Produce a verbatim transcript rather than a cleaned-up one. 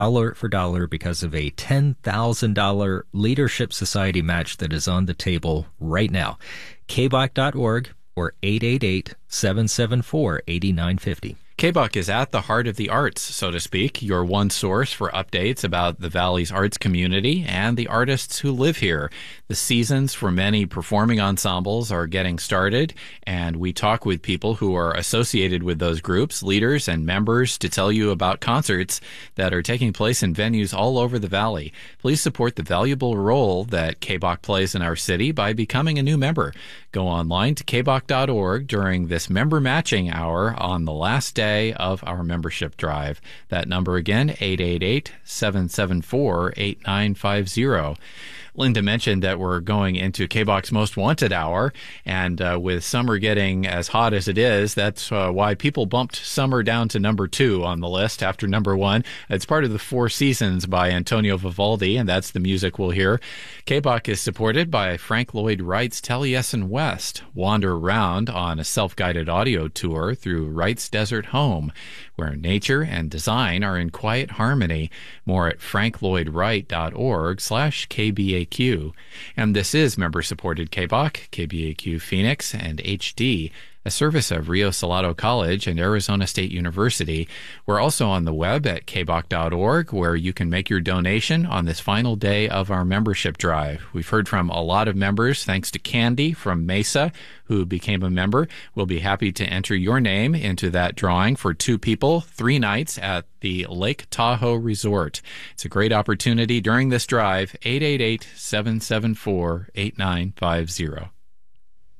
dollar for dollar because of a ten thousand dollars Leadership Society match that is on the table right now. K B O C dot org or eight eight eight, seven seven four, eight nine five zero. K B O C is at the heart of the arts, so to speak, your one source for updates about the Valley's arts community and the artists who live here. The seasons for many performing ensembles are getting started, and we talk with people who are associated with those groups, leaders and members, to tell you about concerts that are taking place in venues all over the Valley. Please support the valuable role that K B O C plays in our city by becoming a new member. Go online to K B O C dot org during this member matching hour on the last day of our membership drive. That number again, eight eight eight, seven seven four, eight nine five zero. Linda mentioned that we're going into K B O C's Most Wanted Hour, and uh, with summer getting as hot as it is, that's uh, why people bumped summer down to number two on the list after number one. It's part of the Four Seasons by Antonio Vivaldi, and that's the music we'll hear. K B O C is supported by Frank Lloyd Wright's Taliesin West. Wander around on a self-guided audio tour through Wright's Desert Home, where nature and design are in quiet harmony. More at frank lloyd wright dot org slash K B A Q. And this is member-supported K B O C, K B A Q Phoenix, and H D, a service of Rio Salado College and Arizona State University. We're also on the web at K B O C dot org, where you can make your donation on this final day of our membership drive. We've heard from a lot of members, thanks to Candy from Mesa, who became a member. We'll be happy to enter your name into that drawing for two people, three nights at the Lake Tahoe Resort. It's a great opportunity during this drive. eight eight eight, seven seven four, eight nine five zero.